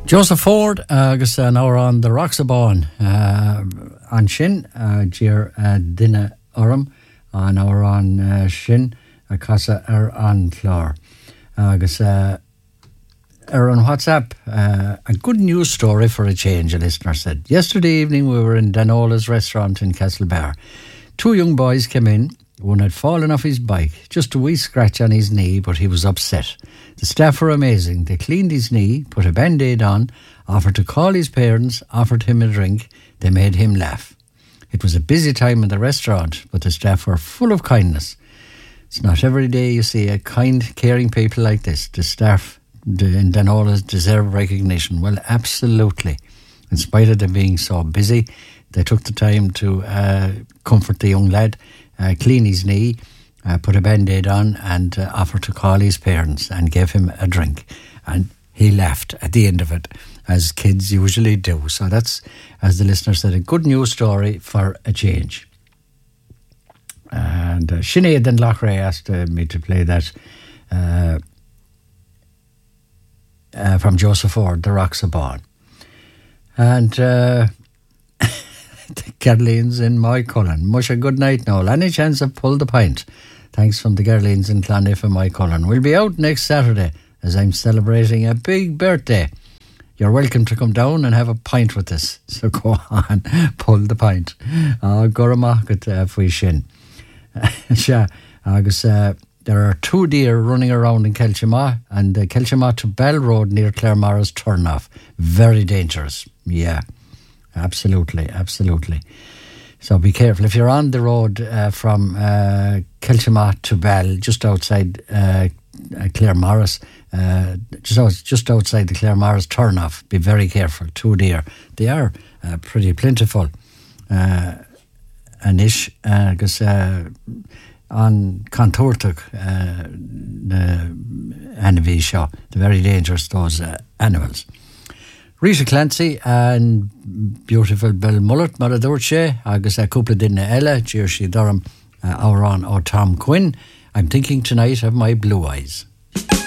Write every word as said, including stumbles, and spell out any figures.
Joseph Ford agus an ára an de Roxabáin an sin dír duine orm an ára an sin a casa ar an chlár agus ar on WhatsApp uh, a good news story for a change, a listener said. Yesterday evening we were in Danola's restaurant in Castlebar. Two young boys came in. One had fallen off his bike, just a wee scratch on his knee, but he was upset. The staff were amazing. They cleaned his knee, put a band-aid on, offered to call his parents, offered him a drink. They made him laugh. It was a busy time in the restaurant, but the staff were full of kindness. It's not every day you see a kind, caring people like this. The staff in Danola's deserve recognition. Well, absolutely. In spite of them being so busy, they took the time to uh, comfort the young lad, uh, clean his knee, uh, put a band-aid on and uh, offer to call his parents and give him a drink. And he laughed at the end of it, as kids usually do. So that's, as the listener said, a good news story for a change. And uh, Sinead and Lochray asked uh, me to play that uh, uh, from Joseph Ford, the Roxabáin. And uh, the Gerlines in Moycullen. Much a good night now. Any chance of pull the pint? Thanks from the Gerlines in Clonif and Moycullen. We'll be out next Saturday as I'm celebrating a big birthday. You're welcome to come down and have a pint with us. So go on, pull the pint. Uh, Goramarket uh, fwy sin. Sha, agus uh, there are two deer running around in Kelchima and uh, Kelchima to Bell Road near Claremara's turnoff. Very dangerous. Yeah, absolutely, absolutely. So be careful. If you're on the road uh, from uh, Kelchima to Bell, just outside uh, Claremara's, uh, just, out, just outside the Claremara's turnoff, be very careful. Two deer. They are uh, pretty plentiful. Uh, Anish, agus uh, on Contortuk, uh, the Anavi Shaw, the very dangerous, those uh, animals. Rita Clancy and beautiful Bill Mullet, Mara Dorche, agus a couple of dinna Ella, Jersey Durham, uh, Auron or Tom Quinn. I'm thinking tonight of my blue eyes.